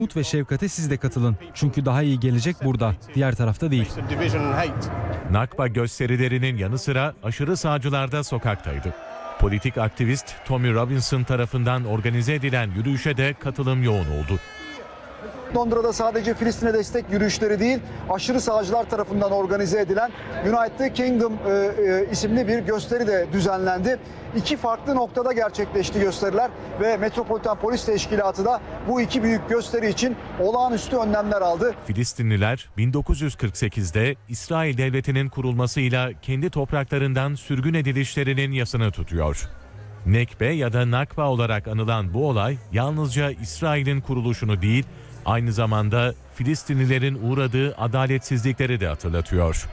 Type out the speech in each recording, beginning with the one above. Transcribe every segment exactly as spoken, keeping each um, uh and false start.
Umut ve şefkate siz de katılın. Çünkü daha iyi gelecek burada, diğer tarafta değil. Nakba gösterilerinin yanı sıra aşırı sağcılar da sokaktaydı. Politik aktivist Tommy Robinson tarafından organize edilen yürüyüşe de katılım yoğun oldu. Londra'da sadece Filistin'e destek yürüyüşleri değil, aşırı sağcılar tarafından organize edilen United Kingdom e, e, isimli bir gösteri de düzenlendi. İki farklı noktada gerçekleşti gösteriler ve Metropolitan Polis Teşkilatı da bu iki büyük gösteri için olağanüstü önlemler aldı. Filistinliler bin dokuz yüz kırk sekizde İsrail Devleti'nin kurulmasıyla kendi topraklarından sürgün edilişlerinin yasını tutuyor. Nekbe ya da Nakba olarak anılan bu olay yalnızca İsrail'in kuruluşunu değil, aynı zamanda Filistinlilerin uğradığı adaletsizlikleri de hatırlatıyor.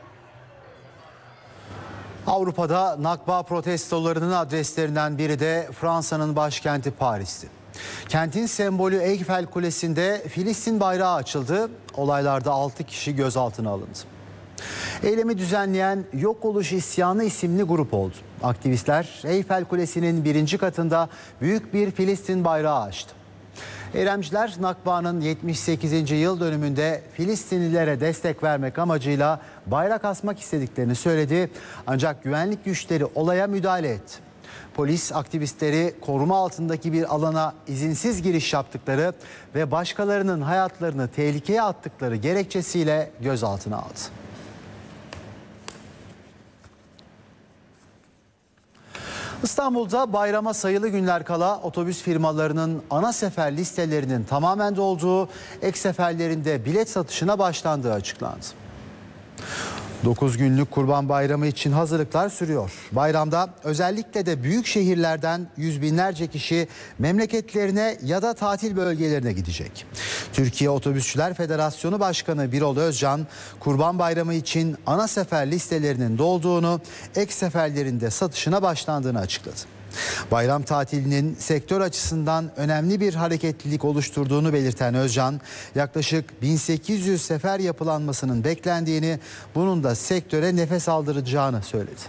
Avrupa'da Nakba protestolarının adreslerinden biri de Fransa'nın başkenti Paris'ti. Kentin sembolü Eyfel Kulesi'nde Filistin bayrağı açıldı. Olaylarda altı kişi gözaltına alındı. Eylemi düzenleyen Yok Oluş İsyanı isimli grup oldu. Aktivistler Eyfel Kulesi'nin birinci katında büyük bir Filistin bayrağı açtı. Eylemciler Nakba'nın yetmiş sekizinci yıl dönümünde Filistinlilere destek vermek amacıyla bayrak asmak istediklerini söyledi. Ancak güvenlik güçleri olaya müdahale etti. Polis aktivistleri koruma altındaki bir alana izinsiz giriş yaptıkları ve başkalarının hayatlarını tehlikeye attıkları gerekçesiyle gözaltına aldı. İstanbul'da bayrama sayılı günler kala otobüs firmalarının ana sefer listelerinin tamamen dolduğu, ek seferlerinde bilet satışına başlandığı açıklandı. dokuz günlük Kurban Bayramı için hazırlıklar sürüyor. Bayramda özellikle de büyük şehirlerden yüz binlerce kişi memleketlerine ya da tatil bölgelerine gidecek. Türkiye Otobüsçüler Federasyonu Başkanı Birol Özcan, Kurban Bayramı için ana sefer listelerinin dolduğunu, ek seferlerinde satışına başlandığını açıkladı. Bayram tatilinin sektör açısından önemli bir hareketlilik oluşturduğunu belirten Özcan, yaklaşık bin sekiz yüz sefer yapılanmasının beklendiğini, bunun da sektöre nefes aldıracağını söyledi.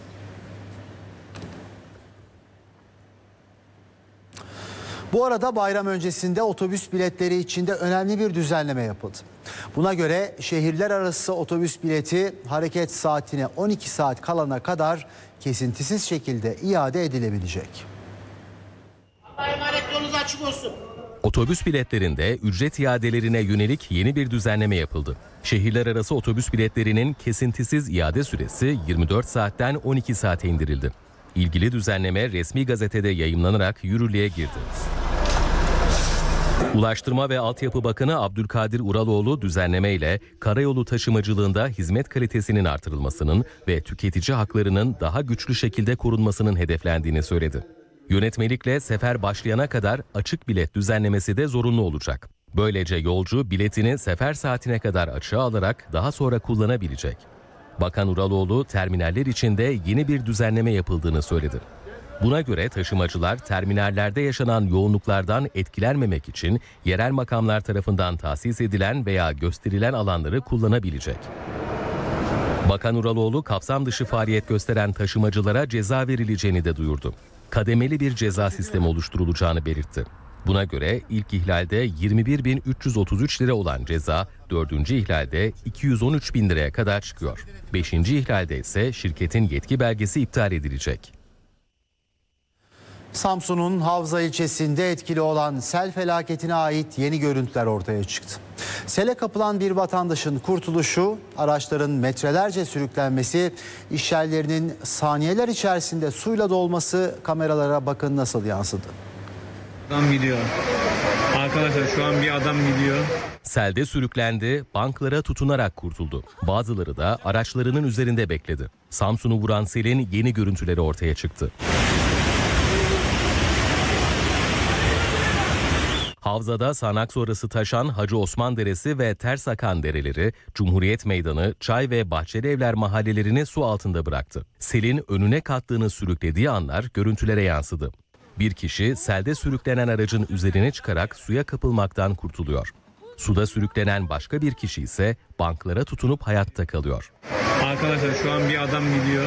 Bu arada bayram öncesinde otobüs biletleri içinde önemli bir düzenleme yapıldı. Buna göre şehirler arası otobüs bileti hareket saatine on iki saat kalana kadar kesintisiz şekilde iade edilebilecek. Otobüs biletlerinde ücret iadelerine yönelik yeni bir düzenleme yapıldı. Şehirler arası otobüs biletlerinin kesintisiz iade süresi yirmi dört saatten on iki saate indirildi. İlgili düzenleme resmi gazetede yayımlanarak yürürlüğe girdi. Ulaştırma ve Altyapı Bakanı Abdülkadir Uraloğlu düzenlemeyle karayolu taşımacılığında hizmet kalitesinin artırılmasının ve tüketici haklarının daha güçlü şekilde korunmasının hedeflendiğini söyledi. Yönetmelikle sefer başlayana kadar açık bilet düzenlemesi de zorunlu olacak. Böylece yolcu biletini sefer saatine kadar açığa alarak daha sonra kullanabilecek. Bakan Uraloğlu terminaller için de yeni bir düzenleme yapıldığını söyledi. Buna göre taşımacılar terminallerde yaşanan yoğunluklardan etkilenmemek için yerel makamlar tarafından tahsis edilen veya gösterilen alanları kullanabilecek. Bakan Uraloğlu kapsam dışı faaliyet gösteren taşımacılara ceza verileceğini de duyurdu. Kademeli bir ceza sistemi oluşturulacağını belirtti. Buna göre ilk ihlalde yirmi bir bin üç yüz otuz üç lira olan ceza dördüncü ihlalde iki yüz on üç bin liraya kadar çıkıyor. beşinci ihlalde ise şirketin yetki belgesi iptal edilecek. Samsun'un Havza ilçesinde etkili olan sel felaketine ait yeni görüntüler ortaya çıktı. Sele kapılan bir vatandaşın kurtuluşu, araçların metrelerce sürüklenmesi, işyerlerinin saniyeler içerisinde suyla dolması kameralara bakın nasıl yansıdı. Adam gidiyor. Arkadaşlar şu an bir adam gidiyor. Selde sürüklendi, banklara tutunarak kurtuldu. Bazıları da araçlarının üzerinde bekledi. Samsun'u vuran selin yeni görüntüleri ortaya çıktı. Havzada sağanak sonrası taşan Hacı Osman Deresi ve Tersakan dereleri, Cumhuriyet Meydanı, Çay ve Bahçeli Evler mahallelerini su altında bıraktı. Selin önüne kattığını sürüklediği anlar görüntülere yansıdı. Bir kişi selde sürüklenen aracın üzerine çıkarak suya kapılmaktan kurtuluyor. Suda sürüklenen başka bir kişi ise banklara tutunup hayatta kalıyor. Arkadaşlar şu an bir adam gidiyor.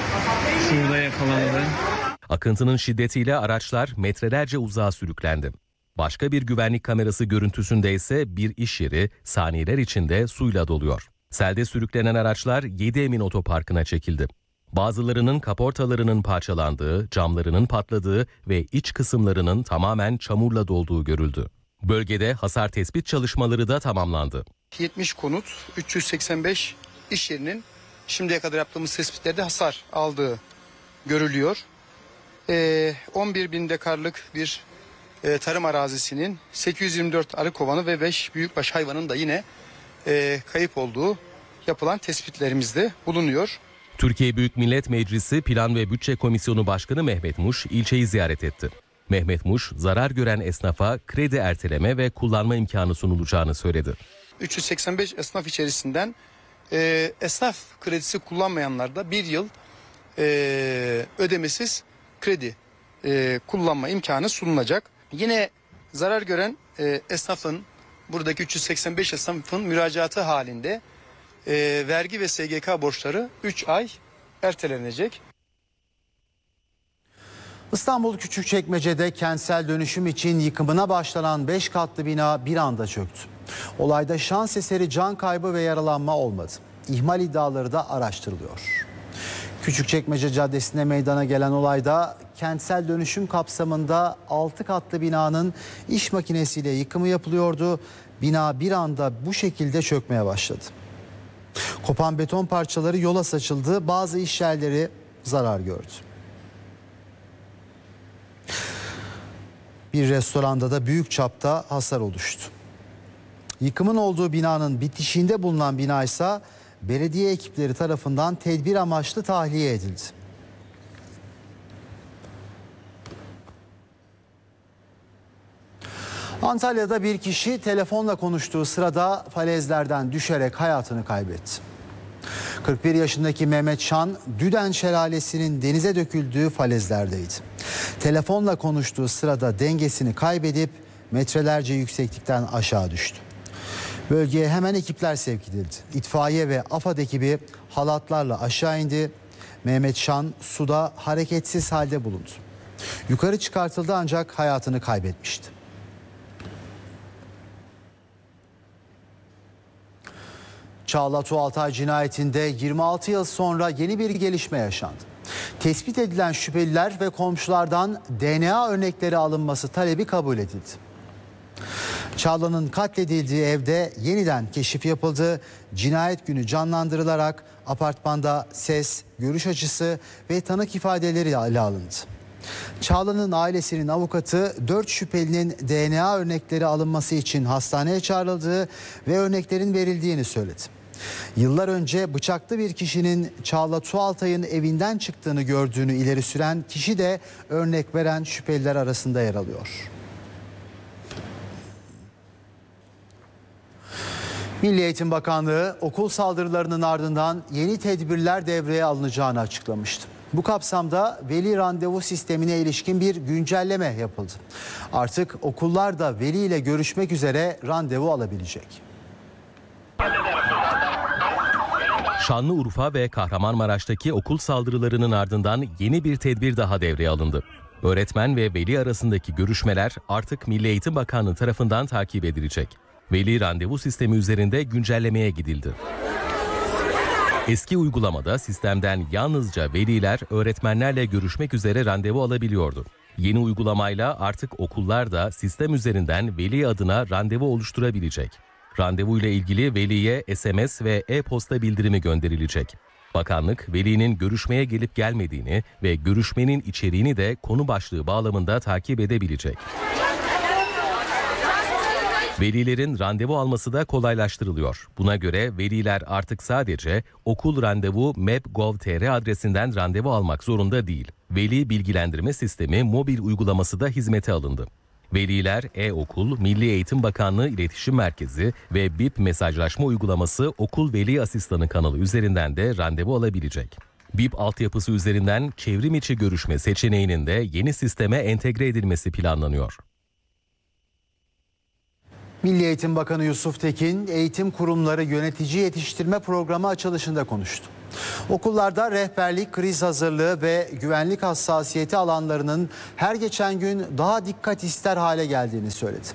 Şurada yakalandı. Akıntının şiddetiyle araçlar metrelerce uzağa sürüklendi. Başka bir güvenlik kamerası görüntüsünde ise bir iş yeri saniyeler içinde suyla doluyor. Selde sürüklenen araçlar Yediemin Otoparkı'na çekildi. Bazılarının kaportalarının parçalandığı, camlarının patladığı ve iç kısımlarının tamamen çamurla dolduğu görüldü. Bölgede hasar tespit çalışmaları da tamamlandı. yetmiş konut, üç yüz seksen beş iş yerinin şimdiye kadar yaptığımız tespitlerde hasar aldığı görülüyor. Ee, on bir bin dekarlık bir e, tarım arazisinin sekiz yüz yirmi dört arı kovanı ve beş büyükbaş hayvanın da yine e, kayıp olduğu yapılan tespitlerimizde bulunuyor. Türkiye Büyük Millet Meclisi Plan ve Bütçe Komisyonu Başkanı Mehmet Muş ilçeyi ziyaret etti. Mehmet Muş, zarar gören esnafa kredi erteleme ve kullanma imkanı sunulacağını söyledi. üç yüz seksen beş esnaf içerisinden e, esnaf kredisi kullanmayanlarda bir yıl e, ödemesiz kredi e, kullanma imkanı sunulacak. Yine zarar gören e, esnafın, buradaki üç yüz seksen beş esnafın müracaatı halinde e, vergi ve S G K borçları üç ay ertelenecek. İstanbul Küçükçekmece'de kentsel dönüşüm için yıkımına başlanan beş katlı bina bir anda çöktü. Olayda şans eseri can kaybı ve yaralanma olmadı. İhmal iddiaları da araştırılıyor. Küçükçekmece Caddesi'nde meydana gelen olayda kentsel dönüşüm kapsamında altı katlı binanın iş makinesiyle yıkımı yapılıyordu. Bina bir anda bu şekilde çökmeye başladı. Kopan beton parçaları yola saçıldı. Bazı iş yerleri zarar gördü. Bir restoranda da büyük çapta hasar oluştu. Yıkımın olduğu binanın bitişiğinde bulunan bina ise belediye ekipleri tarafından tedbir amaçlı tahliye edildi. Antalya'da bir kişi telefonla konuştuğu sırada falezlerden düşerek hayatını kaybetti. kırk bir yaşındaki Mehmet Şan, Düden Şelalesi'nin denize döküldüğü falezlerdeydi. Telefonla konuştuğu sırada dengesini kaybedip metrelerce yükseklikten aşağı düştü. Bölgeye hemen ekipler sevk edildi. İtfaiye ve AFAD ekibi halatlarla aşağı indi. Mehmet Şan suda hareketsiz halde bulundu. Yukarı çıkartıldı ancak hayatını kaybetmişti. Çağla Tuğaltay cinayetinde yirmi altı yıl sonra yeni bir gelişme yaşandı. Tespit edilen şüpheliler ve komşulardan D N A örnekleri alınması talebi kabul edildi. Çağla'nın katledildiği evde yeniden keşif yapıldı. Cinayet günü canlandırılarak apartmanda ses, görüş açısı ve tanık ifadeleri ele alındı. Çağla'nın ailesinin avukatı dört şüphelinin D N A örnekleri alınması için hastaneye çağrıldığı ve örneklerin verildiğini söyledi. Yıllar önce bıçaklı bir kişinin Çağla Tuğaltay'ın evinden çıktığını gördüğünü ileri süren kişi de örnek veren şüpheliler arasında yer alıyor. Milli Eğitim Bakanlığı okul saldırılarının ardından yeni tedbirler devreye alınacağını açıklamıştı. Bu kapsamda veli randevu sistemine ilişkin bir güncelleme yapıldı. Artık okullar da veli ile görüşmek üzere randevu alabilecek. Şanlıurfa ve Kahramanmaraş'taki okul saldırılarının ardından yeni bir tedbir daha devreye alındı. Öğretmen ve veli arasındaki görüşmeler artık Milli Eğitim Bakanlığı tarafından takip edilecek. Veli randevu sistemi üzerinde güncellemeye gidildi. Eski uygulamada sistemden yalnızca veliler öğretmenlerle görüşmek üzere randevu alabiliyordu. Yeni uygulamayla artık okullar da sistem üzerinden veli adına randevu oluşturabilecek. Randevu ile ilgili veliye S M S ve e-posta bildirimi gönderilecek. Bakanlık, velinin görüşmeye gelip gelmediğini ve görüşmenin içeriğini de konu başlığı bağlamında takip edebilecek. Velilerin randevu alması da kolaylaştırılıyor. Buna göre veliler artık sadece okul randevu map nokta gov nokta tr adresinden randevu almak zorunda değil. Veli bilgilendirme sistemi mobil uygulaması da hizmete alındı. Veliler e-okul, Milli Eğitim Bakanlığı İletişim Merkezi ve B İ P mesajlaşma uygulaması okul veli asistanı kanalı üzerinden de randevu alabilecek. B İ P altyapısı üzerinden çevrim içi görüşme seçeneğinin de yeni sisteme entegre edilmesi planlanıyor. Milli Eğitim Bakanı Yusuf Tekin, eğitim kurumları yönetici yetiştirme programı açılışında konuştu. Okullarda rehberlik, kriz hazırlığı ve güvenlik hassasiyeti alanlarının her geçen gün daha dikkat ister hale geldiğini söyledi.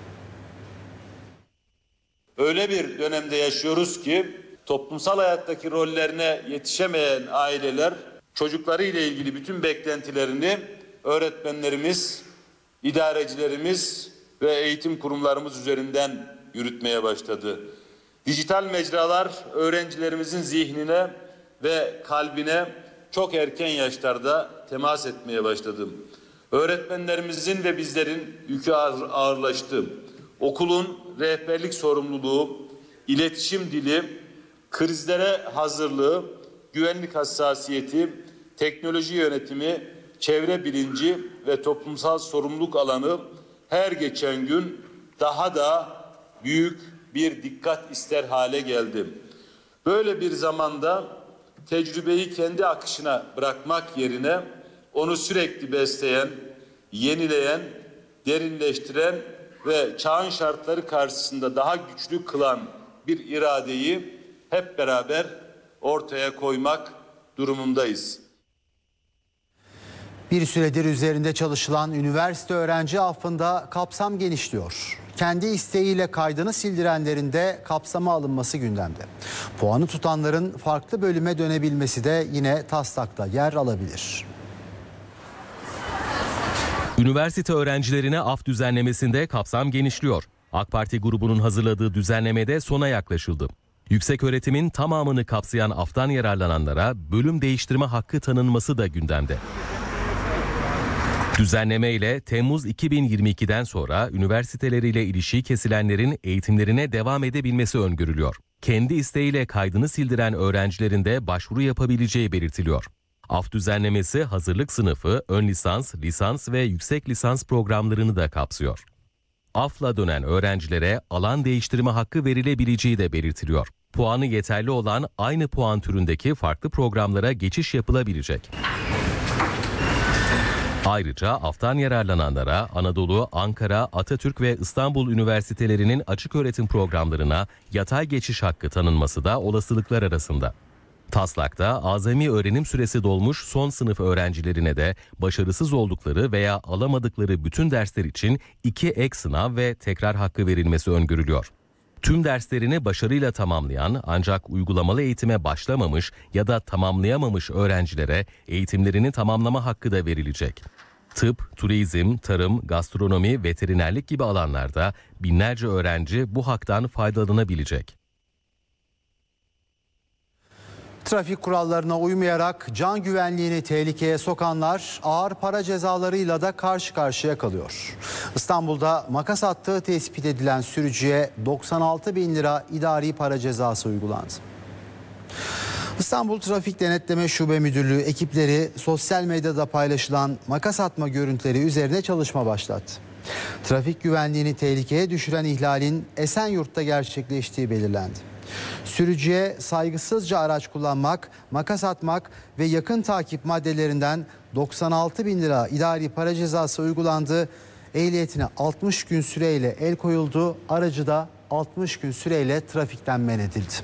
Öyle bir dönemde yaşıyoruz ki toplumsal hayattaki rollerine yetişemeyen aileler çocukları ile ilgili bütün beklentilerini öğretmenlerimiz, idarecilerimiz ve eğitim kurumlarımız üzerinden yürütmeye başladı. Dijital mecralar öğrencilerimizin zihnine ve kalbine çok erken yaşlarda temas etmeye başladı. Öğretmenlerimizin ve bizlerin yükü ağır, ağırlaştı. Okulun rehberlik sorumluluğu, iletişim dili, krizlere hazırlığı, güvenlik hassasiyeti, teknoloji yönetimi, çevre bilinci ve toplumsal sorumluluk alanı her geçen gün daha da büyük bir dikkat ister hale geldi. Böyle bir zamanda tecrübeyi kendi akışına bırakmak yerine onu sürekli besleyen, yenileyen, derinleştiren ve çağın şartları karşısında daha güçlü kılan bir iradeyi hep beraber ortaya koymak durumundayız. Bir süredir üzerinde çalışılan üniversite öğrenci affında kapsam genişliyor. Kendi isteğiyle kaydını sildirenlerin de kapsama alınması gündemde. Puanı tutanların farklı bölüme dönebilmesi de yine taslakta yer alabilir. Üniversite öğrencilerine af düzenlemesinde kapsam genişliyor. AK Parti grubunun hazırladığı düzenlemede sona yaklaşıldı. Yükseköğretimin tamamını kapsayan aftan yararlananlara bölüm değiştirme hakkı tanınması da gündemde. Düzenleme ile Temmuz iki bin yirmi iki'den sonra üniversiteleriyle ilişiği kesilenlerin eğitimlerine devam edebilmesi öngörülüyor. Kendi isteğiyle kaydını sildiren öğrencilerin de başvuru yapabileceği belirtiliyor. Af düzenlemesi hazırlık sınıfı, ön lisans, lisans ve yüksek lisans programlarını da kapsıyor. Afla dönen öğrencilere alan değiştirme hakkı verilebileceği de belirtiliyor. Puanı yeterli olan aynı puan türündeki farklı programlara geçiş yapılabilecek. Ayrıca aftan yararlananlara Anadolu, Ankara, Atatürk ve İstanbul üniversitelerinin açıköğretim programlarına yatay geçiş hakkı tanınması da olasılıklar arasında. Taslakta azami öğrenim süresi dolmuş son sınıf öğrencilerine de başarısız oldukları veya alamadıkları bütün dersler için iki ek sınav ve tekrar hakkı verilmesi öngörülüyor. Tüm derslerini başarıyla tamamlayan ancak uygulamalı eğitime başlamamış ya da tamamlayamamış öğrencilere eğitimlerini tamamlama hakkı da verilecek. Tıp, turizm, tarım, gastronomi, veterinerlik gibi alanlarda binlerce öğrenci bu haktan faydalanabilecek. Trafik kurallarına uymayarak can güvenliğini tehlikeye sokanlar ağır para cezalarıyla da karşı karşıya kalıyor. İstanbul'da makas attığı tespit edilen sürücüye doksan altı bin lira idari para cezası uygulandı. İstanbul Trafik Denetleme Şube Müdürlüğü ekipleri sosyal medyada paylaşılan makas atma görüntüleri üzerine çalışma başlattı. Trafik güvenliğini tehlikeye düşüren ihlalin Esenyurt'ta gerçekleştiği belirlendi. Sürücüye saygısızca araç kullanmak, makas atmak ve yakın takip maddelerinden doksan altı bin lira idari para cezası uygulandı. Ehliyetine altmış gün süreyle el koyuldu. Aracı da altmış gün süreyle trafikten men edildi.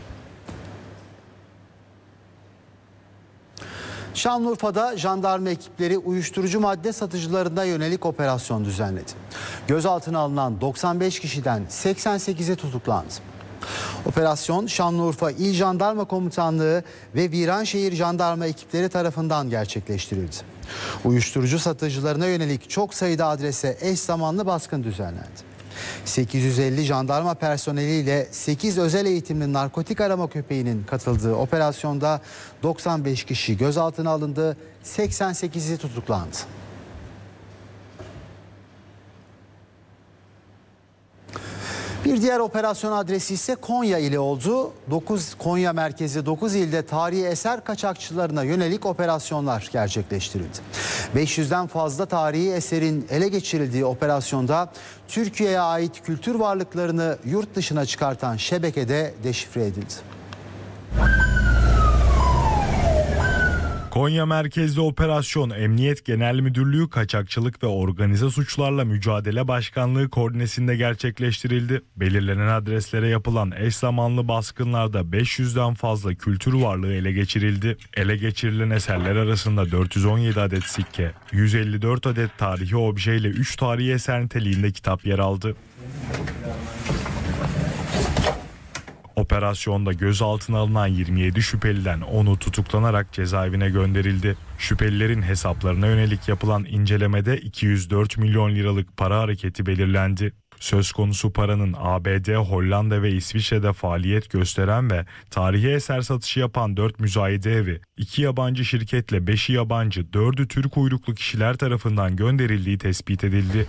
Şanlıurfa'da jandarma ekipleri uyuşturucu madde satıcılarına yönelik operasyon düzenledi. Gözaltına alınan doksan beş kişiden seksen sekizi tutuklandı. Operasyon Şanlıurfa İl Jandarma Komutanlığı ve Viranşehir Jandarma ekipleri tarafından gerçekleştirildi. Uyuşturucu satıcılarına yönelik çok sayıda adrese eş zamanlı baskın düzenlendi. sekiz yüz elli jandarma personeliyle sekiz özel eğitimli narkotik arama köpeğinin katıldığı operasyonda doksan beş kişi gözaltına alındı, seksen sekizi tutuklandı. Bir diğer operasyon adresi ise Konya ili oldu. dokuz Konya merkezi dokuz ilde tarihi eser kaçakçılarına yönelik operasyonlar gerçekleştirildi. beş yüzden fazla tarihi eserin ele geçirildiği operasyonda Türkiye'ye ait kültür varlıklarını yurt dışına çıkartan şebekede deşifre edildi. Konya merkezli operasyon Emniyet Genel Müdürlüğü Kaçakçılık ve Organize Suçlarla Mücadele Başkanlığı koordinesinde gerçekleştirildi. Belirlenen adreslere yapılan eş zamanlı baskınlarda beş yüzden fazla kültür varlığı ele geçirildi. Ele geçirilen eserler arasında dört yüz on yedi adet sikke, yüz elli dört adet tarihi obje ile üç tarihi eser niteliğinde kitap yer aldı. Operasyonda gözaltına alınan yirmi yedi şüpheliden onu tutuklanarak cezaevine gönderildi. Şüphelilerin hesaplarına yönelik yapılan incelemede iki yüz dört milyon liralık para hareketi belirlendi. Söz konusu paranın A B D, Hollanda ve İsviçre'de faaliyet gösteren ve tarihi eser satışı yapan dört müzayede evi, iki yabancı şirketle beşi yabancı, dördü Türk uyruklu kişiler tarafından gönderildiği tespit edildi.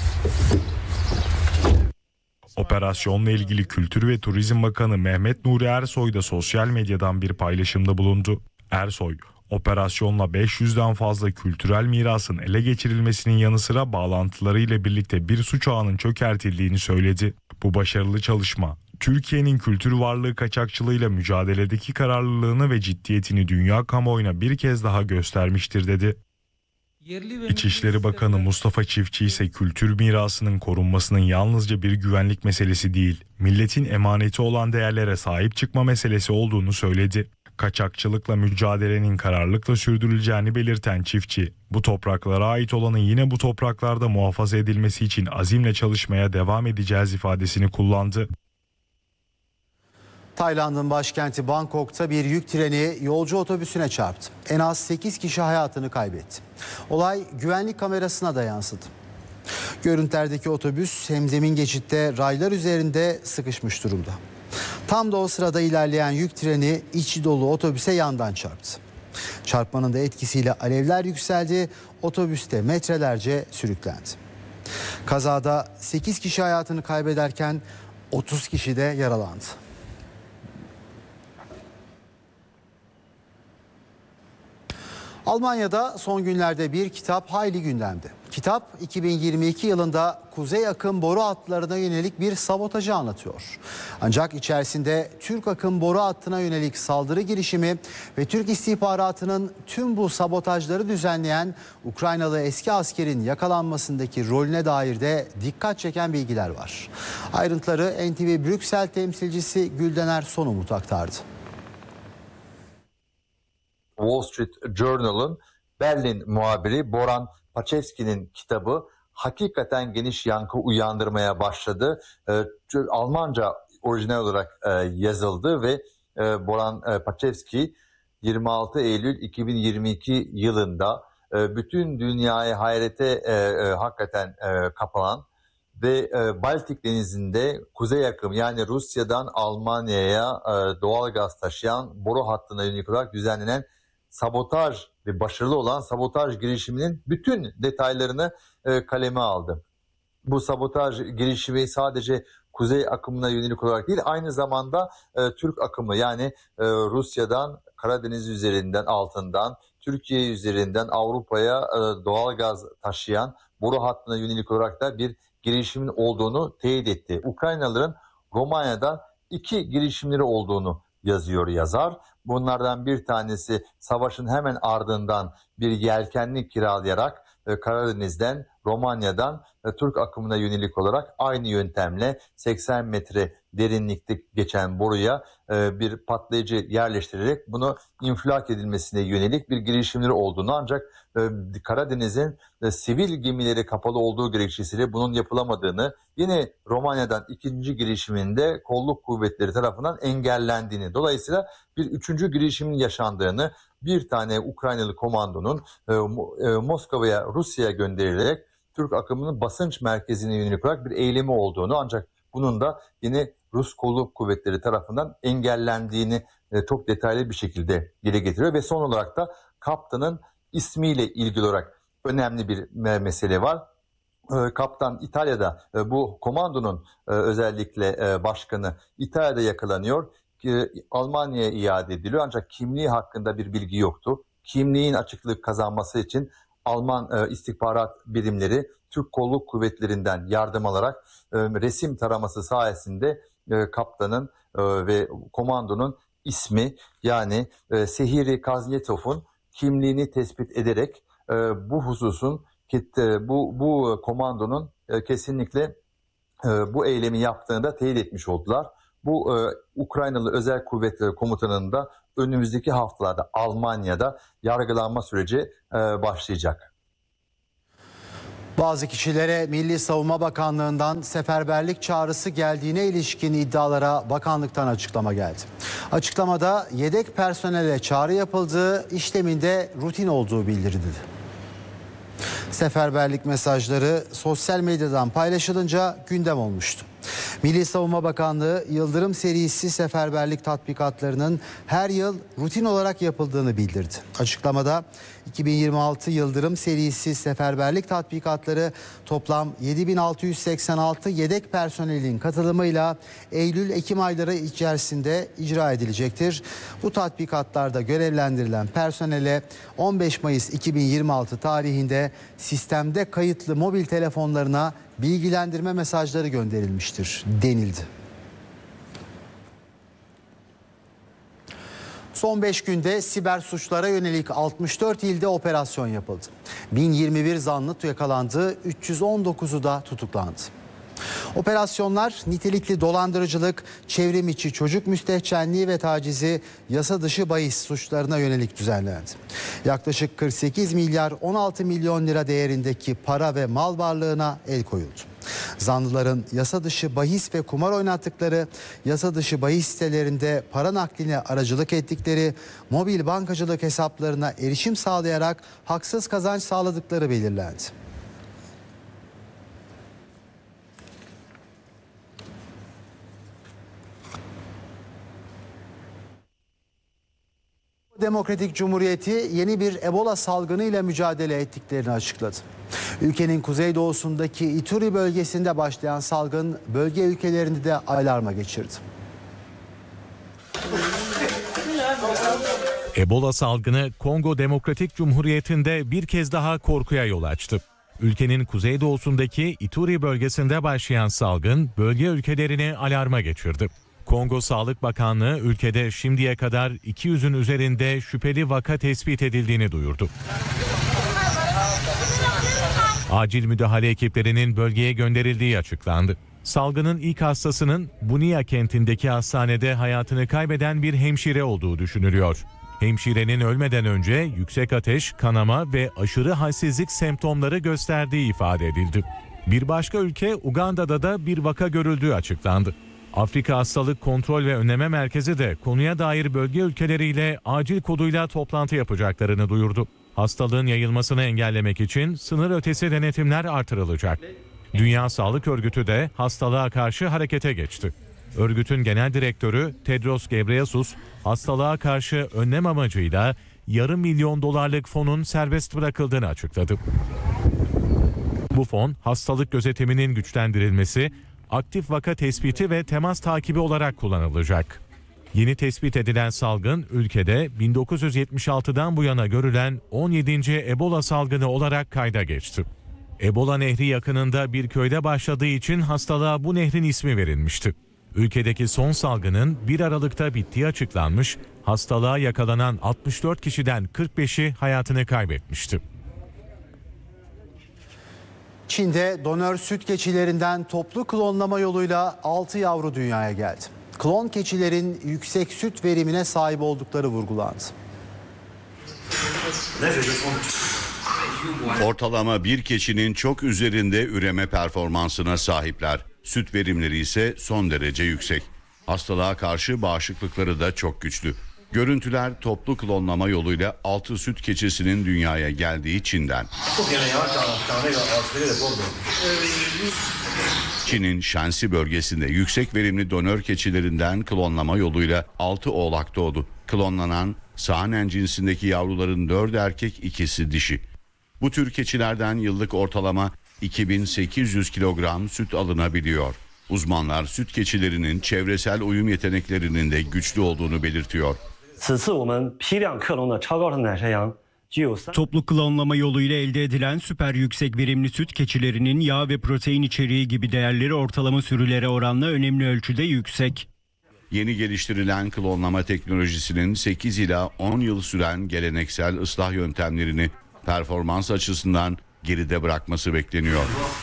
Operasyonla ilgili Kültür ve Turizm Bakanı Mehmet Nuri Ersoy da sosyal medyadan bir paylaşımda bulundu. Ersoy, operasyonla beş yüzden fazla kültürel mirasın ele geçirilmesinin yanı sıra bağlantılarıyla birlikte bir suç ağının çökertildiğini söyledi. Bu başarılı çalışma, Türkiye'nin kültür varlığı kaçakçılığıyla mücadeledeki kararlılığını ve ciddiyetini dünya kamuoyuna bir kez daha göstermiştir dedi. İçişleri Bakanı Mustafa Çiftçi ise kültür mirasının korunmasının yalnızca bir güvenlik meselesi değil, milletin emaneti olan değerlere sahip çıkma meselesi olduğunu söyledi. Kaçakçılıkla mücadelenin kararlılıkla sürdürüleceğini belirten Çiftçi, bu topraklara ait olanın yine bu topraklarda muhafaza edilmesi için azimle çalışmaya devam edeceğiz ifadesini kullandı. Tayland'ın başkenti Bangkok'ta bir yük treni yolcu otobüsüne çarptı. En az sekiz kişi hayatını kaybetti. Olay güvenlik kamerasına da yansıdı. Görüntülerdeki otobüs hemzemin geçitte raylar üzerinde sıkışmış durumda. Tam da o sırada ilerleyen yük treni içi dolu otobüse yandan çarptı. Çarpmanın da etkisiyle alevler yükseldi, otobüste metrelerce sürüklendi. Kazada sekiz kişi hayatını kaybederken otuz kişi de yaralandı. Almanya'da son günlerde bir kitap hayli gündemde. Kitap iki bin yirmi iki yılında kuzey akım boru hatlarına yönelik bir sabotajı anlatıyor. Ancak içerisinde Türk akım boru hattına yönelik saldırı girişimi ve Türk istihbaratının tüm bu sabotajları düzenleyen Ukraynalı eski askerin yakalanmasındaki rolüne dair de dikkat çeken bilgiler var. Ayrıntıları N T V Brüksel temsilcisi Güldener Sonumut aktardı. Wall Street Journal'ın Berlin muhabiri Boran Paczewski'nin kitabı hakikaten geniş yankı uyandırmaya başladı. Ee, Almanca orijinal olarak e, yazıldı ve e, Boran e, Paczewski yirmi altı Eylül iki bin yirmi iki yılında e, bütün dünyayı hayrete e, e, hakikaten e, kapanan ve e, Baltik Denizi'nde kuzey akım yani Rusya'dan Almanya'ya e, doğal gaz taşıyan boru hattına yönelik olarak düzenlenen sabotaj ve başarılı olan sabotaj girişiminin bütün detaylarını e, kaleme aldı. Bu sabotaj girişimi sadece kuzey akımına yönelik olarak değil, aynı zamanda e, Türk akımı yani e, Rusya'dan Karadeniz üzerinden altından Türkiye üzerinden Avrupa'ya e, doğal gaz taşıyan boru hattına yönelik olarak da bir girişimin olduğunu teyit etti. Ukraynalıların Romanya'da iki girişimleri olduğunu yazıyor yazar. Bunlardan bir tanesi savaşın hemen ardından bir yelkenli kiralayarak e, Karadeniz'den, Romanya'dan e, Türk akımına yönelik olarak aynı yöntemle seksen metre derinlikte geçen boruya e, bir patlayıcı yerleştirerek bunu infilak edilmesine yönelik bir girişimleri olduğunu ancak e, Karadeniz'in e, sivil gemileri kapalı olduğu gerekçesiyle bunun yapılamadığını, yine Romanya'dan ikinci girişiminde kolluk kuvvetleri tarafından engellendiğini, dolayısıyla bir üçüncü girişimin yaşandığını, bir tane Ukraynalı komandonun e, e, Moskova'ya, Rusya'ya gönderilerek Türk akımının basınç merkezine yönelik olarak bir eylemi olduğunu, ancak bunun da yine Rus kolluk kuvvetleri tarafından engellendiğini e, çok detaylı bir şekilde dile getiriyor. Ve son olarak da kaptanın ismiyle ilgili olarak önemli bir mesele var. E, kaptan İtalya'da, e, bu komandonun e, özellikle e, başkanı İtalya'da yakalanıyor. E, Almanya'ya iade ediliyor ancak kimliği hakkında bir bilgi yoktu. Kimliğin açıklık kazanması için Alman e, istihbarat birimleri Türk kolluk kuvvetlerinden yardım alarak e, resim taraması sayesinde e, kaptanın e, ve komandonun ismi yani e, Sehiri Kaznetov'un kimliğini tespit ederek e, bu hususun bu bu komandonun e, kesinlikle e, bu eylemi yaptığını da teyit etmiş oldular. Bu e, Ukraynalı Özel Kuvvetleri Komutanı'nın da önümüzdeki haftalarda Almanya'da yargılanma süreci e, başlayacak. Bazı kişilere Milli Savunma Bakanlığı'ndan seferberlik çağrısı geldiğine ilişkin iddialara bakanlıktan açıklama geldi. Açıklamada yedek personele çağrı yapıldığı, işleminde rutin olduğu bildirildi. Seferberlik mesajları sosyal medyadan paylaşılınca gündem olmuştu. Milli Savunma Bakanlığı Yıldırım serisi seferberlik tatbikatlarının her yıl rutin olarak yapıldığını bildirdi. Açıklamada iki bin yirmi altı Yıldırım serisi seferberlik tatbikatları toplam yedi bin altı yüz seksen altı yedek personelin katılımıyla Eylül-Ekim ayları içerisinde icra edilecektir. Bu tatbikatlarda görevlendirilen personele on beş Mayıs iki bin yirmi altı tarihinde sistemde kayıtlı mobil telefonlarına bilgilendirme mesajları gönderilmiştir denildi. Son beş günde siber suçlara yönelik altmış dört ilde operasyon yapıldı. bin yirmi bir zanlı yakalandı, üç yüz on dokuzu da tutuklandı. Operasyonlar nitelikli dolandırıcılık, çevrim içi çocuk müstehcenliği ve tacizi, yasa dışı bahis suçlarına yönelik düzenlendi. Yaklaşık kırk sekiz milyar on altı milyon lira değerindeki para ve mal varlığına el koyuldu. Zanlıların yasa dışı bahis ve kumar oynattıkları, yasa dışı bahis sitelerinde para nakline aracılık ettikleri, mobil bankacılık hesaplarına erişim sağlayarak haksız kazanç sağladıkları belirlendi. Demokratik Cumhuriyeti yeni bir Ebola salgını ile mücadele ettiklerini açıkladı. Ülkenin kuzeydoğusundaki Ituri bölgesinde başlayan salgın bölge ülkelerini de alarma geçirdi. Ebola salgını Kongo Demokratik Cumhuriyeti'nde bir kez daha korkuya yol açtı. Ülkenin kuzeydoğusundaki Ituri bölgesinde başlayan salgın bölge ülkelerini alarma geçirdi. Kongo Sağlık Bakanlığı ülkede şimdiye kadar iki yüzün üzerinde şüpheli vaka tespit edildiğini duyurdu. Acil müdahale ekiplerinin bölgeye gönderildiği açıklandı. Salgının ilk hastasının Bunia kentindeki hastanede hayatını kaybeden bir hemşire olduğu düşünülüyor. Hemşirenin ölmeden önce yüksek ateş, kanama ve aşırı halsizlik semptomları gösterdiği ifade edildi. Bir başka ülke Uganda'da da bir vaka görüldüğü açıklandı. Afrika Hastalık Kontrol ve Önleme Merkezi de konuya dair bölge ülkeleriyle acil koduyla toplantı yapacaklarını duyurdu. Hastalığın yayılmasını engellemek için sınır ötesi denetimler artırılacak. Dünya Sağlık Örgütü de hastalığa karşı harekete geçti. Örgütün genel direktörü Tedros Ghebreyesus, hastalığa karşı önlem amacıyla yarım milyon dolarlık fonun serbest bırakıldığını açıkladı. Bu fon, hastalık gözetiminin güçlendirilmesi, aktif vaka tespiti ve temas takibi olarak kullanılacak. Yeni tespit edilen salgın ülkede bin dokuz yüz yetmiş altıdan bu yana görülen on yedinci Ebola salgını olarak kayda geçti. Ebola Nehri yakınında bir köyde başladığı için hastalığa bu nehrin ismi verilmişti. Ülkedeki son salgının bir Aralık'ta bittiği açıklanmış, hastalığa yakalanan altmış dört kişiden kırk beşi hayatını kaybetmişti. Çin'de donör süt keçilerinden toplu klonlama yoluyla altı yavru dünyaya geldi. Klon keçilerin yüksek süt verimine sahip oldukları vurgulandı. Ortalama bir keçinin çok üzerinde üreme performansına sahipler. Süt verimleri ise son derece yüksek. Hastalığa karşı bağışıklıkları da çok güçlü. Görüntüler toplu klonlama yoluyla altı süt keçisinin dünyaya geldiği Çin'den. Çin'in Shanxi bölgesinde yüksek verimli donör keçilerinden klonlama yoluyla altı oğlak doğdu. Klonlanan Saanen cinsindeki yavruların dördü erkek, ikisi dişi. Bu tür keçilerden yıllık ortalama iki bin sekiz yüz kilogram süt alınabiliyor. Uzmanlar süt keçilerinin çevresel uyum yeteneklerinin de güçlü olduğunu belirtiyor. Toplu klonlama yoluyla elde edilen süper yüksek verimli süt keçilerinin yağ ve protein içeriği gibi değerleri ortalama sürülere oranla önemli ölçüde yüksek. Yeni geliştirilen klonlama teknolojisinin sekiz ila on yıl süren geleneksel ıslah yöntemlerini performans açısından geride bırakması bekleniyor.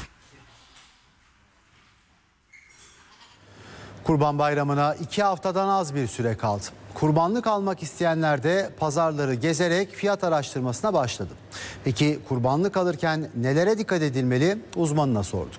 Kurban Bayramı'na iki haftadan az bir süre kaldı. Kurbanlık almak isteyenler de pazarları gezerek fiyat araştırmasına başladı. Peki kurbanlık alırken nelere dikkat edilmeli? Uzmanına sorduk.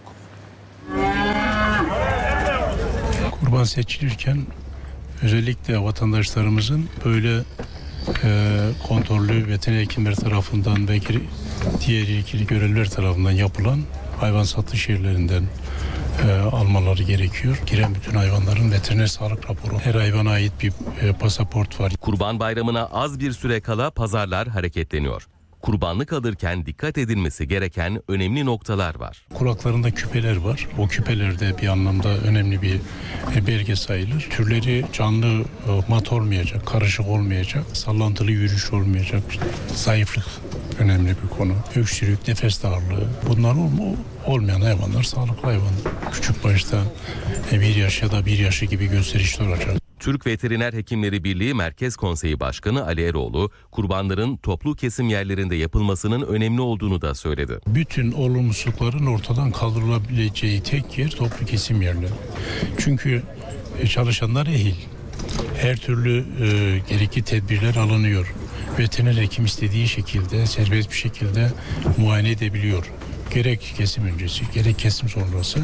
Kurban seçilirken özellikle vatandaşlarımızın böyle e, kontrollü veteriner hekimler tarafından ve diğer ilgili görevliler tarafından yapılan hayvan satış yerlerinden e, almaları gerekiyor. Giren bütün hayvanların veteriner sağlık raporu, her hayvana ait bir e, pasaport var. Kurban Bayramı'na az bir süre kala pazarlar hareketleniyor. Kurbanlık alırken dikkat edilmesi gereken önemli noktalar var. Kulaklarında küpeler var. O küpeler de bir anlamda önemli bir belge sayılır. Türleri canlı, mat olmayacak, karışık olmayacak, sallantılı yürüyüş olmayacak. Zayıflık önemli bir konu. Öksürük, nefes darlığı. Bunlar olmayan hayvanlar sağlıklı hayvan. Küçük başta bir yaş ya da bir yaşı gibi gösterişli olacak. Türk Veteriner Hekimleri Birliği Merkez Konseyi Başkanı Ali Eroğlu, kurbanların toplu kesim yerlerinde yapılmasının önemli olduğunu da söyledi. Bütün olumsuzlukların ortadan kaldırılabileceği tek yer toplu kesim yerleri. Çünkü çalışanlar ehil. Her türlü e, gerekli tedbirler alınıyor. Veteriner hekim istediği şekilde, serbest bir şekilde muayene edebiliyor. Gerek kesim öncesi, gerek kesim sonrası.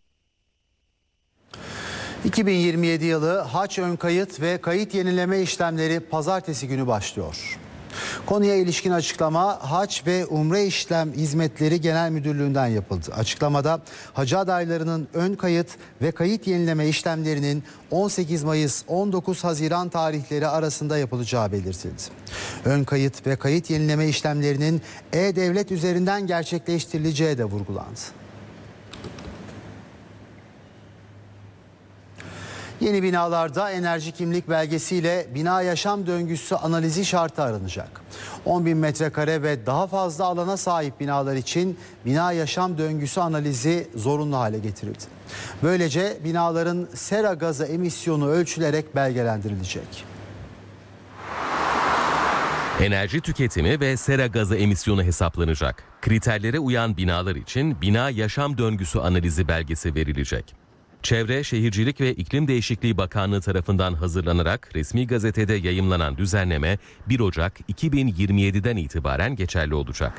iki bin yirmi yedi yılı haç ön kayıt ve kayıt yenileme işlemleri pazartesi günü başlıyor. Konuya ilişkin açıklama Haç ve Umre İşlem Hizmetleri Genel Müdürlüğü'nden yapıldı. Açıklamada hacı adaylarının ön kayıt ve kayıt yenileme işlemlerinin on sekiz Mayıs on dokuz Haziran tarihleri arasında yapılacağı belirtildi. Ön kayıt ve kayıt yenileme işlemlerinin E-Devlet üzerinden gerçekleştirileceği de vurgulandı. Yeni binalarda enerji kimlik belgesiyle bina yaşam döngüsü analizi şartı aranacak. on bin metrekare ve daha fazla alana sahip binalar için bina yaşam döngüsü analizi zorunlu hale getirildi. Böylece binaların sera gazı emisyonu ölçülerek belgelendirilecek. Enerji tüketimi ve sera gazı emisyonu hesaplanacak. Kriterlere uyan binalar için bina yaşam döngüsü analizi belgesi verilecek. Çevre, Şehircilik ve İklim Değişikliği Bakanlığı tarafından hazırlanarak resmi gazetede yayımlanan düzenleme bir Ocak iki bin yirmi yedi'den itibaren geçerli olacak.